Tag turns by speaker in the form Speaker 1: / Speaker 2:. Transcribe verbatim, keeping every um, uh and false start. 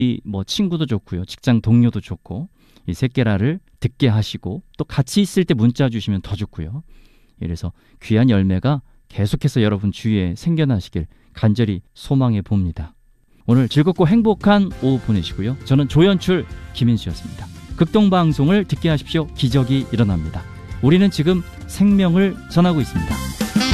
Speaker 1: 이 뭐 친구도 좋고요, 직장 동료도 좋고, 이 샛계라를 듣게 하시고 또 같이 있을 때 문자 주시면 더 좋고요. 이래서 귀한 열매가 계속해서 여러분 주위에 생겨나시길 간절히 소망해 봅니다. 오늘 즐겁고 행복한 오후 보내시고요. 저는 조연출 김인수였습니다. 극동방송을 듣게 하십시오. 기적이 일어납니다. 우리는 지금 생명을 전하고 있습니다.